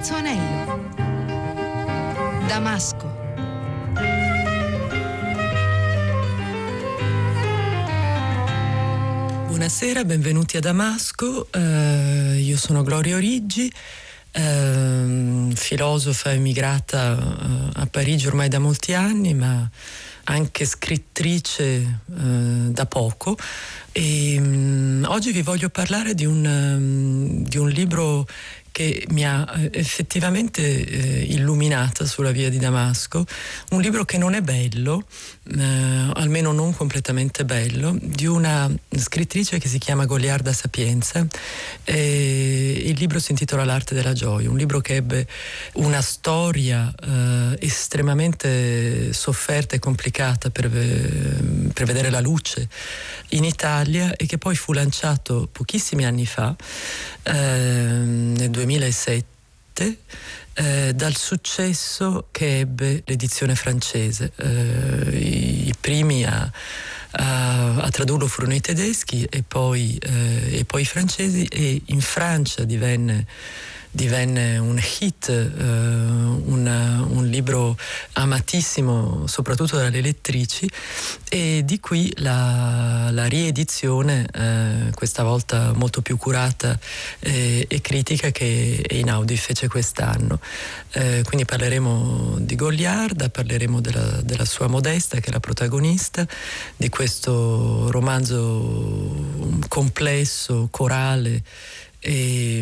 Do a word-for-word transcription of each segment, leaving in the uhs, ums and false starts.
Terzo anello. Damasco. Buonasera, benvenuti a Damasco. Uh, io sono Gloria Origgi, uh, filosofa emigrata uh, a Parigi ormai da molti anni, ma anche scrittrice uh, da poco. E um, oggi vi voglio parlare di un, um, di un libro che mi ha effettivamente eh, illuminata sulla via di Damasco, un libro che non è bello, eh, almeno non completamente bello, di una scrittrice che si chiama Goliarda Sapienza. E il libro si intitola L'arte della gioia, un libro che ebbe una storia eh, estremamente sofferta e complicata per, per vedere la luce in Italia e che poi fu lanciato pochissimi anni fa, eh, nel duemilasette, eh, dal successo che ebbe l'edizione francese. Eh, i, i primi a, a, a tradurlo furono i tedeschi e poi, eh, e poi i francesi, e in Francia divenne divenne un hit, eh, un, un libro amatissimo soprattutto dalle lettrici, e di qui la, la riedizione, eh, questa volta molto più curata eh, e critica, che Einaudi fece quest'anno. Eh, quindi parleremo di Goliarda, parleremo della, della sua Modesta, che è la protagonista di questo romanzo complesso, corale e,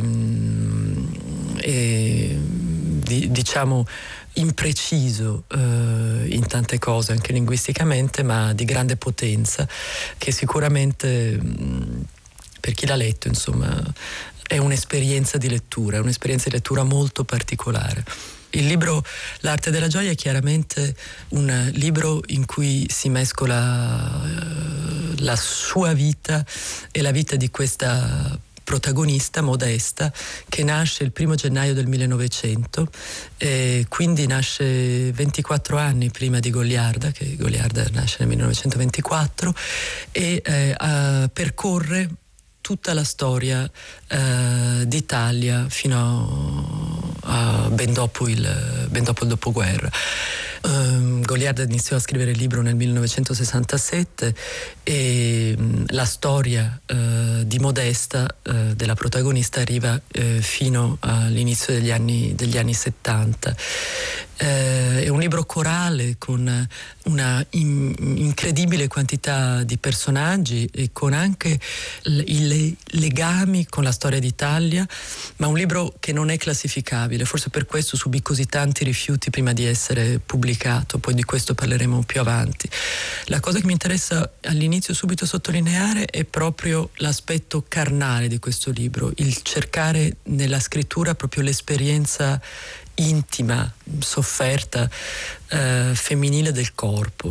e di, diciamo impreciso eh, in tante cose, anche linguisticamente, ma di grande potenza, che sicuramente mh, per chi l'ha letto, insomma, è un'esperienza di lettura, un'esperienza di lettura molto particolare. Il libro L'arte della gioia è chiaramente un libro in cui si mescola eh, la sua vita e la vita di questa protagonista, Modesta, che nasce il primo gennaio del millenovecento, e quindi nasce ventiquattro anni prima di Goliarda, che Goliarda nasce nel millenovecentoventiquattro, e eh, uh, percorre tutta la storia uh, d'Italia fino a, a ben dopo il, ben dopo il dopoguerra. Uh, Goliarda iniziò a scrivere il libro nel millenovecentosessantasette e um, la storia uh, di Modesta, uh, della protagonista, arriva uh, fino all'inizio degli anni, degli anni settanta. Uh, è un libro corale con una in, incredibile quantità di personaggi e con anche l- i legami con la storia d'Italia, ma un libro che non è classificabile, forse per questo subì così tanti rifiuti prima di essere pubblicato. Poi di questo parleremo più avanti. La cosa che mi interessa all'inizio subito sottolineare è proprio l'aspetto carnale di questo libro, il cercare nella scrittura proprio l'esperienza intima, sofferta, eh, femminile del corpo.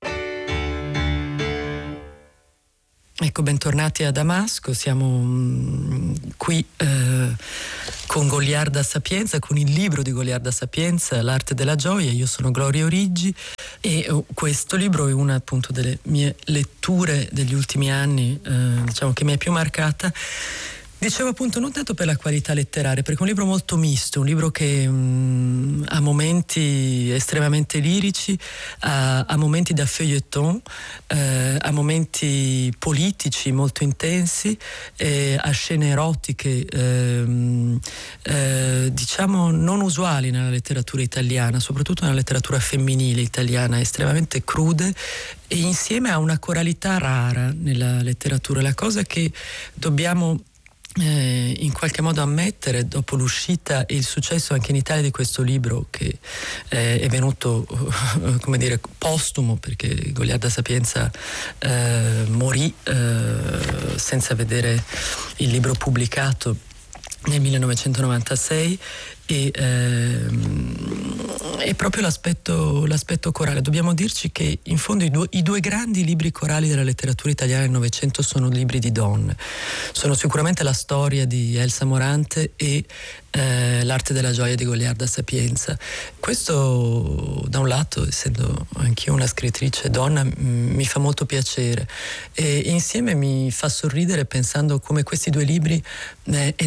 Ecco, bentornati a Damasco, siamo mh, qui eh, con Goliarda Sapienza, con il libro di Goliarda Sapienza, L'arte della gioia. Io sono Gloria Origgi e uh, questo libro è una appunto delle mie letture degli ultimi anni, eh, diciamo che mi è più marcata. Dicevo appunto non tanto per la qualità letteraria, perché è un libro molto misto, un libro che mh, ha momenti estremamente lirici, ha, ha momenti da feuilleton, eh, ha momenti politici molto intensi, eh, ha scene erotiche eh, eh, diciamo non usuali nella letteratura italiana, soprattutto nella letteratura femminile italiana, estremamente crude, e insieme a una coralità rara nella letteratura. La cosa che dobbiamo Eh, in qualche modo ammettere dopo l'uscita e il successo anche in Italia di questo libro, che eh, è venuto eh, come dire postumo, perché Goliarda Sapienza eh, morì eh, senza vedere il libro pubblicato nel millenovecentonovantasei, e ehm, è proprio l'aspetto, l'aspetto corale. Dobbiamo dirci che in fondo i due, i due grandi libri corali della letteratura italiana del Novecento sono libri di donne. Sono sicuramente la storia di Elsa Morante e eh, L'arte della gioia di Goliarda Sapienza. Questo da un lato, essendo anch'io una scrittrice donna, m- mi fa molto piacere, e insieme mi fa sorridere pensando come questi due libri eh, entrambi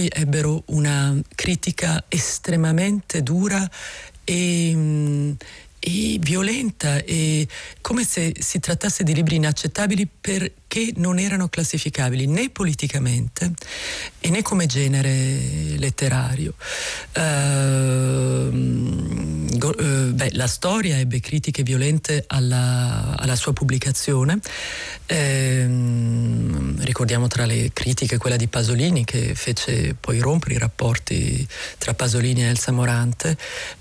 poi ebbero una critica estremamente dura e, e violenta, e come se si trattasse di libri inaccettabili perché non erano classificabili né politicamente e né come genere letterario. Uh, go, uh, beh, la storia ebbe critiche violente alla, alla sua pubblicazione. Uh, ricordiamo tra le critiche quella di Pasolini, che fece poi rompere i rapporti tra Pasolini e Elsa Morante,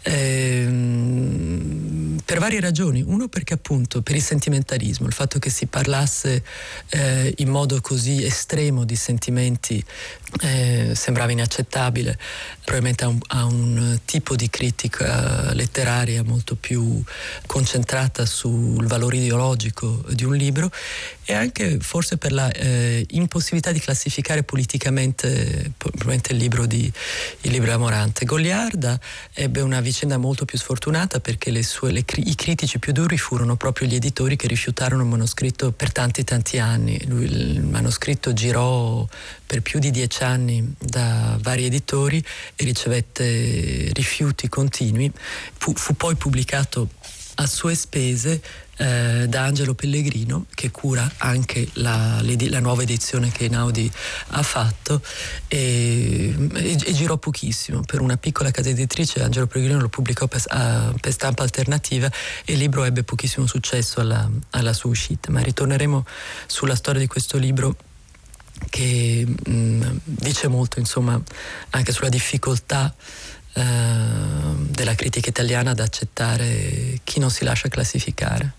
uh, per varie ragioni. Uno, perché appunto per il sentimentalismo, il fatto che si parlasse eh, in modo così estremo di sentimenti eh, sembrava inaccettabile, probabilmente a un, a un tipo di critica letteraria molto più concentrata sul valore ideologico di un libro, e anche forse per la eh, impossibilità di classificare politicamente probabilmente il libro di il libro di Morante. Goliarda ebbe una vicenda molto più sfortunata, perché le sue, le, i critici più duri furono proprio gli editori che rifiutarono il manoscritto per tanti tanti anni. Lui, il manoscritto girò per più di dieci anni da vari editori e ricevette rifiuti continui. Fu, fu poi pubblicato a sue spese eh, da Angelo Pellegrino, che cura anche la, la nuova edizione che Einaudi ha fatto, e, e, e girò pochissimo. Per una piccola casa editrice Angelo Pellegrino lo pubblicò per, uh, per Stampa Alternativa, e il libro ebbe pochissimo successo alla, alla sua uscita. Ma ritorneremo sulla storia di questo libro, che mh, dice molto, insomma, anche sulla difficoltà Uh, della critica italiana ad accettare chi non si lascia classificare.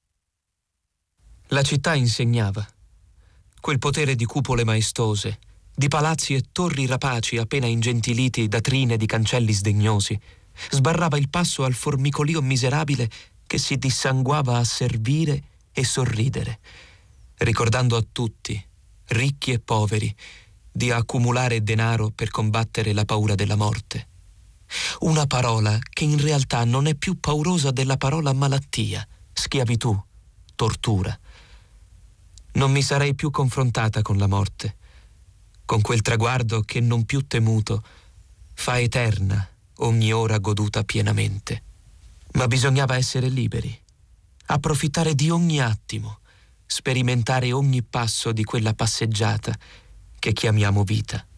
La città insegnava. Quel potere di cupole maestose, di palazzi e torri rapaci appena ingentiliti da trine di cancelli sdegnosi, sbarrava il passo al formicolio miserabile che si dissanguava a servire e sorridere, ricordando a tutti, ricchi e poveri, di accumulare denaro per combattere la paura della morte. Una parola che in realtà non è più paurosa della parola malattia, schiavitù, tortura. Non mi sarei più confrontata con la morte, con quel traguardo che non più temuto fa eterna ogni ora goduta pienamente. Ma bisognava essere liberi, approfittare di ogni attimo, sperimentare ogni passo di quella passeggiata che chiamiamo vita.